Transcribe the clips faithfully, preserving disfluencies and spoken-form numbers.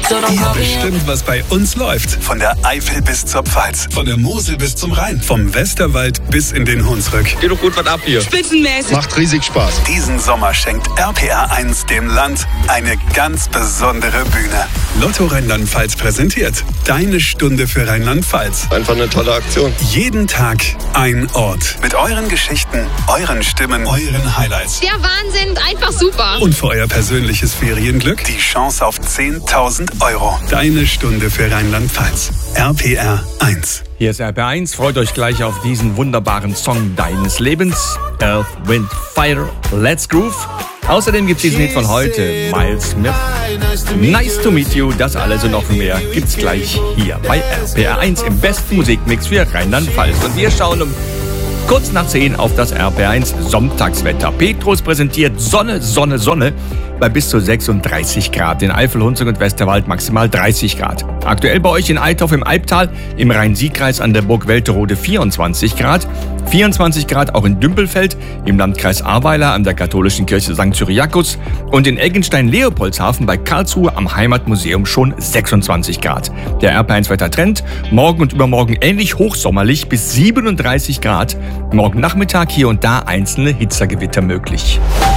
Ihr bestimmt, was bei uns läuft. Von der Eifel bis zur Pfalz, von der Mosel bis zum Rhein, vom Westerwald bis in den Hunsrück. Geht doch gut was ab hier. Spitzenmäßig. Macht riesig Spaß. Diesen Sommer schenkt R P R eins dem Land eine ganz besondere Bühne. Lotto Rheinland-Pfalz präsentiert Deine Stunde für Rheinland-Pfalz. Einfach eine tolle Aktion. Jeden Tag ein Ort. Mit euren Geschichten, euren Stimmen, euren Highlights. Der Wahnsinn, einfach super. Und für euer persönliches Ferienglück die Chance auf zehntausend Euro. Deine Stunde für Rheinland-Pfalz. R P R eins. Hier ist R P R eins. Freut euch gleich auf diesen wunderbaren Song deines Lebens. Earth, Wind, Fire, Let's Groove. Außerdem gibt es diesen Hit von heute, Miles Smith. Nice to meet you. Das alles und noch mehr gibt's gleich hier bei R P R eins im besten Musikmix für Rheinland-Pfalz. Und wir schauen um kurz nach zehn auf das R P R eins Sonntagswetter. Petrus präsentiert Sonne, Sonne, Sonne bei bis zu sechsunddreißig Grad. In Eifel, Hunsrück und Westerwald maximal dreißig Grad. Aktuell bei euch in Eitorf im Albtal, im Rhein-Sieg-Kreis an der Burg Welterode vierundzwanzig Grad. vierundzwanzig Grad auch in Dümpelfeld, im Landkreis Ahrweiler an der katholischen Kirche Sankt Cyriakus und in Eggenstein-Leopoldshafen bei Karlsruhe am Heimatmuseum schon sechsundzwanzig Grad. Der R P R eins Wettertrend, morgen und übermorgen ähnlich hochsommerlich bis siebenunddreißig Grad. Morgen Nachmittag hier und da einzelne Hitzergewitter möglich.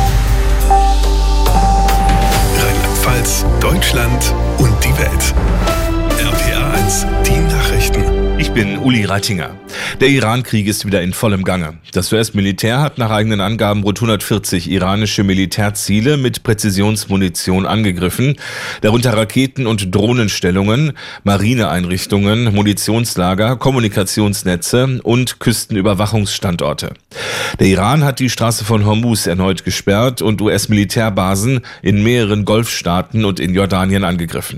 Rheinland-Pfalz, Deutschland und die Welt. R P R eins, die Nachrichten. Ich bin Uli Reitinger. Der Iran-Krieg ist wieder in vollem Gange. Das U S-Militär hat nach eigenen Angaben rund hundertvierzig iranische Militärziele mit Präzisionsmunition angegriffen, darunter Raketen- und Drohnenstellungen, Marineeinrichtungen, Munitionslager, Kommunikationsnetze und Küstenüberwachungsstandorte. Der Iran hat die Straße von Hormuz erneut gesperrt und U S-Militärbasen in mehreren Golfstaaten und in Jordanien angegriffen.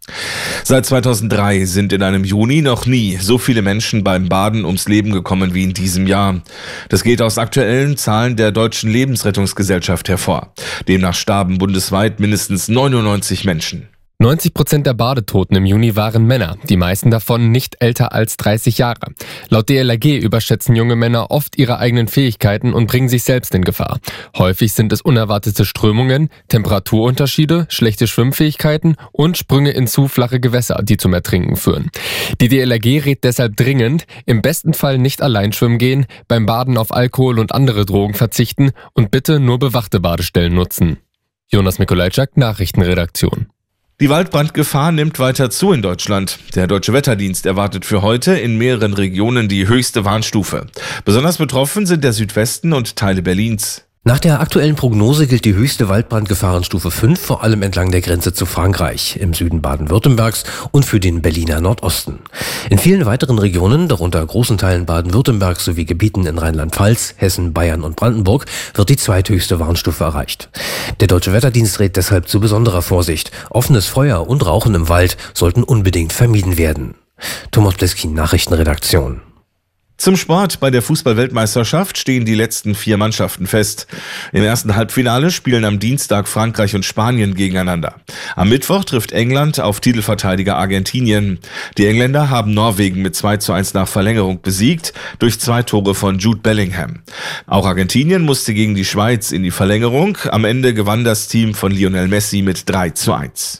Seit zweitausenddrei sind in einem Juni noch nie so viele Menschen beim Baden ums Leben gekommen wie in diesem Jahr. Das geht aus aktuellen Zahlen der Deutschen Lebensrettungsgesellschaft hervor. Demnach starben bundesweit mindestens neunundneunzig Menschen. neunzig Prozent der Badetoten im Juni waren Männer, die meisten davon nicht älter als dreißig Jahre. Laut D L R G überschätzen junge Männer oft ihre eigenen Fähigkeiten und bringen sich selbst in Gefahr. Häufig sind es unerwartete Strömungen, Temperaturunterschiede, schlechte Schwimmfähigkeiten und Sprünge in zu flache Gewässer, die zum Ertrinken führen. Die D L R G rät deshalb dringend, im besten Fall nicht allein schwimmen gehen, beim Baden auf Alkohol und andere Drogen verzichten und bitte nur bewachte Badestellen nutzen. Jonas Mikolajczak, Nachrichtenredaktion. Die Waldbrandgefahr nimmt weiter zu in Deutschland. Der Deutsche Wetterdienst erwartet für heute in mehreren Regionen die höchste Warnstufe. Besonders betroffen sind der Südwesten und Teile Berlins. Nach der aktuellen Prognose gilt die höchste Waldbrandgefahrenstufe fünf, vor allem entlang der Grenze zu Frankreich, im Süden Baden-Württembergs und für den Berliner Nordosten. In vielen weiteren Regionen, darunter großen Teilen Baden-Württembergs sowie Gebieten in Rheinland-Pfalz, Hessen, Bayern und Brandenburg, wird die zweithöchste Warnstufe erreicht. Der Deutsche Wetterdienst rät deshalb zu besonderer Vorsicht. Offenes Feuer und Rauchen im Wald sollten unbedingt vermieden werden. Thomas Bleskin, Nachrichtenredaktion. Zum Sport. Bei der Fußball-Weltmeisterschaft stehen die letzten vier Mannschaften fest. Im ersten Halbfinale spielen am Dienstag Frankreich und Spanien gegeneinander. Am Mittwoch trifft England auf Titelverteidiger Argentinien. Die Engländer haben Norwegen mit zwei zu eins nach Verlängerung besiegt, durch zwei Tore von Jude Bellingham. Auch Argentinien musste gegen die Schweiz in die Verlängerung. Am Ende gewann das Team von Lionel Messi mit drei zu eins.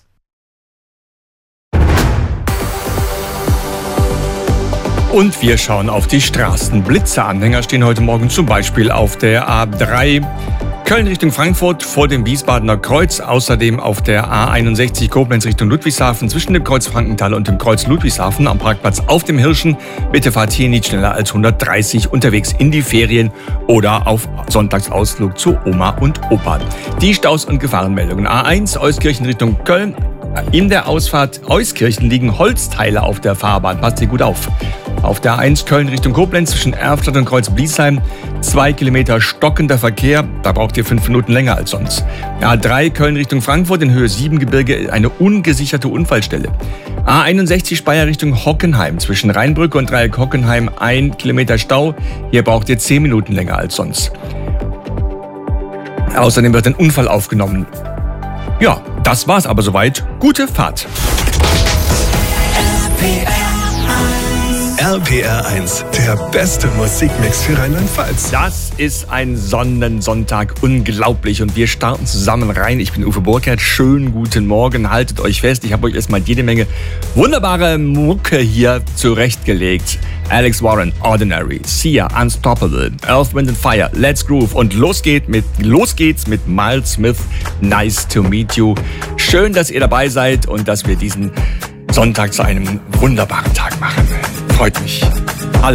Und wir schauen auf die Straßen. Blitzeranhänger stehen heute Morgen zum Beispiel auf der A drei Köln Richtung Frankfurt vor dem Wiesbadener Kreuz. Außerdem auf der A einundsechzig Koblenz Richtung Ludwigshafen zwischen dem Kreuz Frankenthal und dem Kreuz Ludwigshafen am Parkplatz auf dem Hirschen. Bitte fahrt hier nicht schneller als hundertdreißig unterwegs in die Ferien oder auf Sonntagsausflug zu Oma und Opa. Die Staus- und Gefahrenmeldungen. A eins Euskirchen Richtung Köln. In der Ausfahrt Euskirchen liegen Holzteile auf der Fahrbahn. Passt hier gut auf. Auf der A eins Köln Richtung Koblenz zwischen Erftstadt und Kreuz Bliesheim zwei Kilometer stockender Verkehr. Da braucht ihr fünf Minuten länger als sonst. A drei Köln Richtung Frankfurt in Höhe Siebengebirge eine ungesicherte Unfallstelle. A einundsechzig Speyer Richtung Hockenheim zwischen Rheinbrücke und Dreieck Hockenheim ein Kilometer Stau. Hier braucht ihr zehn Minuten länger als sonst. Außerdem wird ein Unfall aufgenommen. Ja, das war's aber soweit. Gute Fahrt. R P R R P R eins, der beste Musikmix für Rheinland-Pfalz. Das ist ein Sonnensonntag, unglaublich. Und wir starten zusammen rein. Ich bin Uwe Burkhardt. Schönen guten Morgen. Haltet euch fest. Ich habe euch erstmal jede Menge wunderbare Mucke hier zurechtgelegt. Alex Warren, Ordinary, Sia, Unstoppable, Earth, Wind and Fire, Let's Groove. Und los, geht mit, los geht's mit Miles Smith, Nice to Meet You. Schön, dass ihr dabei seid und dass wir diesen Sonntag zu einem wunderbaren Tag machen. Freut mich.